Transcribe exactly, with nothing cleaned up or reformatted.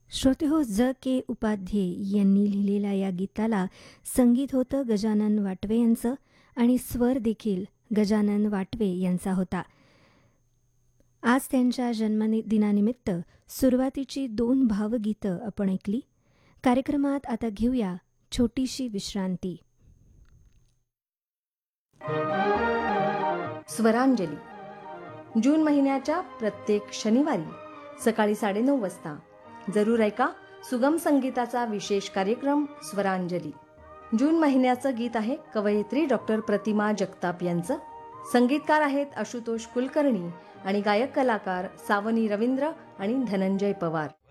श्रोतेहो, ज के उपाध्ये यांनी लिहिलेल्या या गीताला संगीत होतं गजानन वाटवे यांचं आणि स्वर देखील गजानन वाटवे यांचा होता. आज त्यांच्या जन्मदिनानिमित्त सुरुवातीची दोन भावगीतं आपण ऐकली. कार्यक्रमात आता घेऊया छोटीशी विश्रांती. स्वरांजली जून महिन्याच्या प्रत्येक शनिवारी सकाळी साडेनऊ वाजता जरूर ऐका सुगम संगीताचा विशेष कार्यक्रम स्वरांजली. जून महिन्याचं गीत आहे कवयित्री डॉक्टर प्रतिमा जगताप यांचं. संगीतकार आहेत आशुतोष कुलकर्णी आणि गायक कलाकार सावनी रवींद्र आणि धनंजय पवार.